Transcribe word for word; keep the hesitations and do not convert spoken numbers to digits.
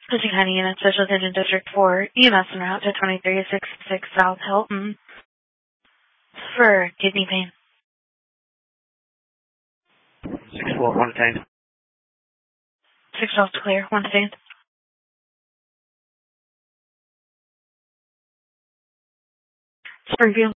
Cushing County Unit Special Attention District four, E M S en route to twenty-three sixty-six South Hilton for kidney pain. six four, one detained. six twelve clear, one detained. Springfield.